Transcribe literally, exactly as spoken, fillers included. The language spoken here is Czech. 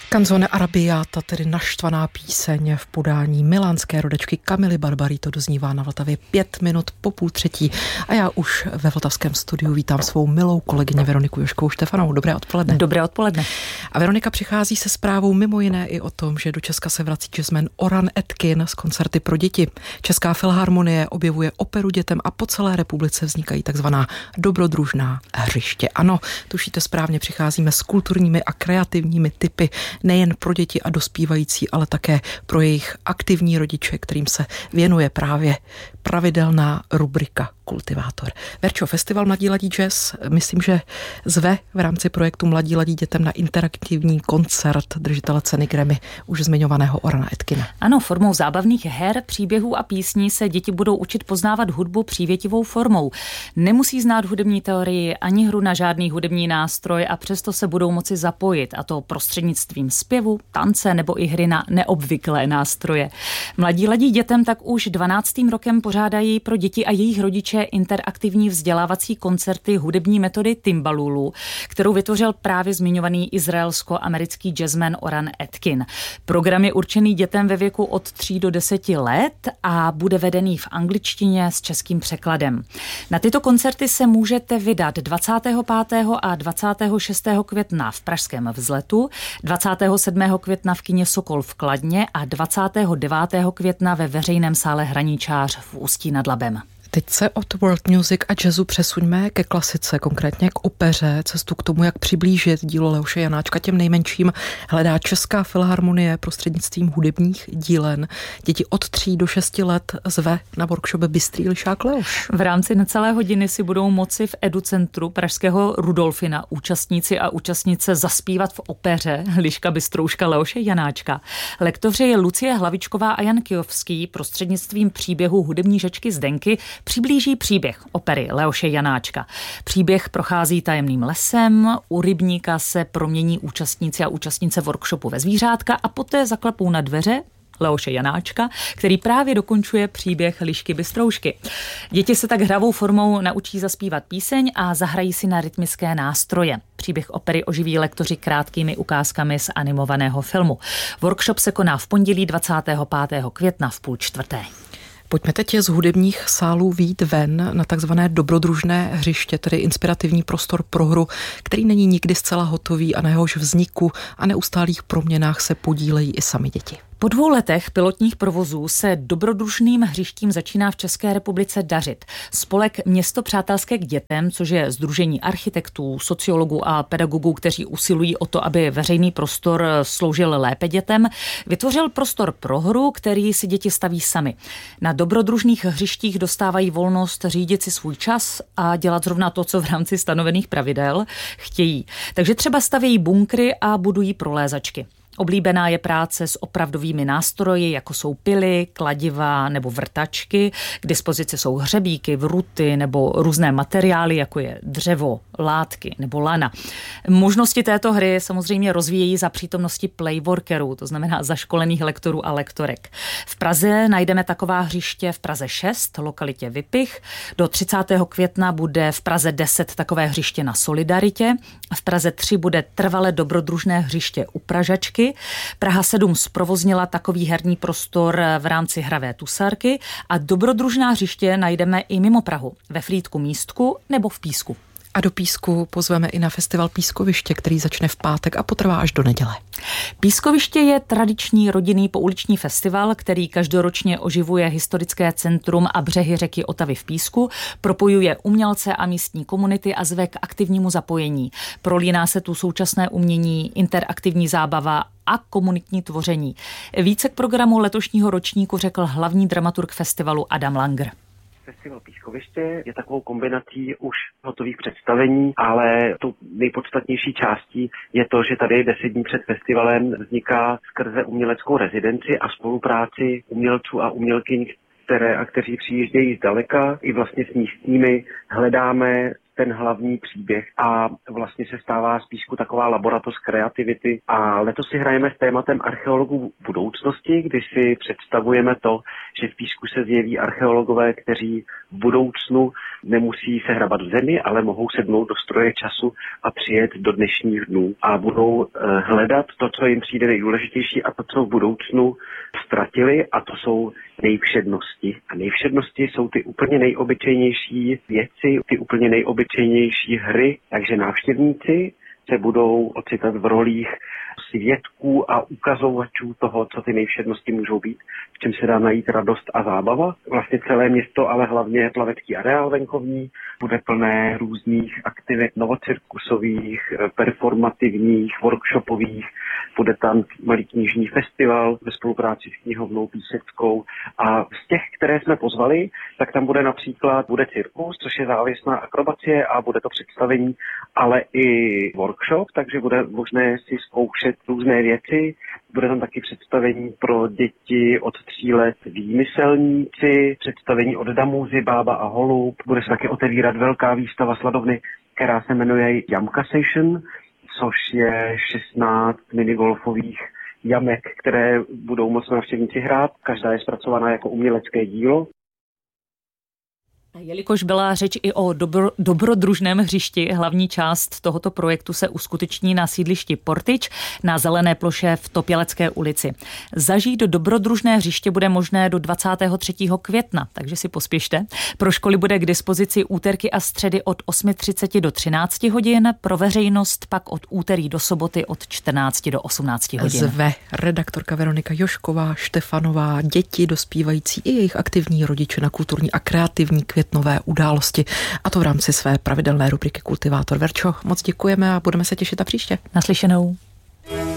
Canzone Arrabbiata, tedy naštvaná píseň v podání milánské rodečky Camily Barbary, to doznívá na Vltavě pět minut po půl třetí. A já už ve vltavském studiu vítám svou milou kolegyni Veroniku Jožkovou Štefanovou. Dobré odpoledne. Dobré odpoledne. A Veronika přichází se zprávou mimo jiné i o tom, že do Česka se vrací jazzman Oran Etkin z koncerty pro děti. Česká filharmonie objevuje operu dětem a po celé republice vznikají takzvaná dobrodružná hřiště. Ano, tušíte správně, přicházíme s kulturními a kreativními tipy nejen pro děti a dospívající, ale také pro jejich aktivní rodiče, kterým se věnuje právě pravidelná rubrika Kultivátor. Verčo, festival Mladí ladí jazz, myslím, že zve v rámci projektu Mladí ladí dětem na interaktivní koncert držitele ceny Grammy, už zmiňovaného Orana Etkina. Ano, formou zábavných her, příběhů a písní se děti budou učit poznávat hudbu přívětivou formou. Nemusí znát hudební teorii ani hru na žádný hudební nástroj a přesto se budou moci zapojit, a to prostřednictvím zpěvu, tance nebo i hry na neobvyklé nástroje. Mladí ladí dětem tak už dvanáctým rokem pořádají pro děti a jejich rodiče interaktivní vzdělávací koncerty hudební metody timbalulu, kterou vytvořil právě zmiňovaný izraelsko-americký jazzman Oran Etkin. Program je určený dětem ve věku od tří do deseti let a bude vedený v angličtině s českým překladem. Na tyto koncerty se můžete vydat dvacátého pátého a dvacátého šestého května v pražském Vzletu, dvacátého sedmého května v kině Sokol v Kladně a dvacátého devátého května ve veřejném sále Hraničář v Ústí nad Labem. Teď se od world music a jazzu přesuňme ke klasice, konkrétně k opeře. Cestu k tomu, jak přiblížit dílo Leoše Janáčka těm nejmenším, hledá Česká filharmonie prostřednictvím hudebních dílen. Děti od tří do šesti let zve na workshop Bystrý lišák Leoš. V rámci necelé hodiny si budou moci v Educentru pražského Rudolfina účastníci a účastnice zaspívat v opeře Liška Bystrouška Leoše Janáčka. Lektoři Lucie Hlavičková a Jan Kijovský prostřednictvím příběhu hudební žečky Zdenky přiblíží příběh opery Leoše Janáčka. Příběh prochází tajemným lesem, u rybníka se promění účastníci a účastnice workshopu ve zvířátka a poté zaklepou na dveře Leoše Janáčka, který právě dokončuje příběh Lišky Bystroušky. Děti se tak hravou formou naučí zaspívat píseň a zahrají si na rytmické nástroje. Příběh opery oživí lektoři krátkými ukázkami z animovaného filmu. Workshop se koná v pondělí dvacátého pátého května v půl čtvrté. Pojďme teď z hudebních sálů vyjít ven na takzvané dobrodružné hřiště, tedy inspirativní prostor pro hru, který není nikdy zcela hotový a na jehož vzniku a neustálých proměnách se podílejí i sami děti. Po dvou letech pilotních provozů se dobrodružným hřištím začíná v České republice dařit. Spolek Město přátelské k dětem, což je sdružení architektů, sociologů a pedagogů, kteří usilují o to, aby veřejný prostor sloužil lépe dětem, vytvořil prostor pro hru, který si děti staví sami. Na dobrodružných hřištích dostávají volnost řídit si svůj čas a dělat zrovna to, co v rámci stanovených pravidel chtějí. Takže třeba stavějí bunkry a budují prolézačky. Oblíbená je práce s opravdovými nástroji, jako jsou pily, kladiva nebo vrtačky. K dispozici jsou hřebíky, vruty nebo různé materiály, jako je dřevo, látky nebo lana. Možnosti této hry samozřejmě rozvíjejí za přítomnosti playworkerů, to znamená zaškolených lektorů a lektorek. V Praze najdeme taková hřiště v Praze šest, lokalitě Vypich. Do třicátého května bude v Praze deset takové hřiště na Solidaritě. V Praze tři bude trvale dobrodružné hřiště u Pražačky. Praha sedm zprovoznila takový herní prostor v rámci hravé tusárky a dobrodružná hřiště najdeme i mimo Prahu, ve Frýdku Místku nebo v Písku. A do Písku pozveme i na festival Pískoviště, který začne v pátek a potrvá až do neděle. Pískoviště je tradiční rodinný pouliční festival, který každoročně oživuje historické centrum a břehy řeky Otavy v Písku, propojuje umělce a místní komunity a zve k aktivnímu zapojení. Prolíná se tu současné umění, interaktivní zábava a komunitní tvoření. Více k programu letošního ročníku řekl hlavní dramaturg festivalu Adam Langer. Festival Pískoviště je takovou kombinací už hotových představení, ale tou nejpodstatnější částí je to, že tady deset dní před festivalem vzniká skrze uměleckou rezidenci a spolupráci umělců a umělkyň, které a kteří přijíždějí zdaleka. I vlastně s místními hledáme ten hlavní příběh a vlastně se stává spíš taková laboratoř kreativity. A letos si hrajeme s tématem archeologů budoucnosti, kdy si představujeme to, že v Písku se zjeví archeologové, kteří v budoucnu nemusí se hrabat v zemi, ale mohou sednout do stroje času a přijet do dnešních dnů a budou hledat to, co jim přijde nejdůležitější a to, co v budoucnu ztratili, a to jsou nejvšednosti. A nejvšednosti jsou ty úplně nejobyčejnější věci, ty úplně nejobyčejnější hry, takže návštěvníci se budou ocitat v rolích svědků a ukazovačů toho, co ty nejvšednosti můžou být, v čem se dá najít radost a zábava. Vlastně celé město, ale hlavně plavecký areál venkovní, bude plné různých aktivit novocirkusových, performativních, workshopových. Bude tam malý knižní festival ve spolupráci s knihovnou Píseckou. A z těch, které jsme pozvali, tak tam bude například bude cirkus, což je závěsná akrobacie a bude to představení, ale i workshop, takže bude možné si zkoušet různé věci. Bude tam taky představení pro děti od tří let výmyselníci, představení od Damůzy, Bába a holub. Bude se taky otevírat velká výstava sladovny, která se jmenuje Jamka Station, což je šestnáct minigolfových jamek, které budou moct návštěvníci hrát. Každá je zpracovaná jako umělecké dílo. Jelikož byla řeč i o dobro, dobrodružném hřišti, hlavní část tohoto projektu se uskuteční na sídlišti Portič na zelené ploše v Topělecké ulici. Zažít dobrodružné hřiště bude možné do dvacátého třetího května, takže si pospěšte. Pro školy bude k dispozici úterky a středy od osm třicet do třináct hodin, pro veřejnost pak od úterý do soboty od čtrnáct do osmnáct hodin. Zve redaktorka Veronika Jošková Štefanová děti, dospívající i jejich aktivní rodiče na kulturní a kreativní květnové události. A to v rámci své pravidelné rubriky Kultivátor. Verčo, moc děkujeme a budeme se těšit na příště. Naslyšenou.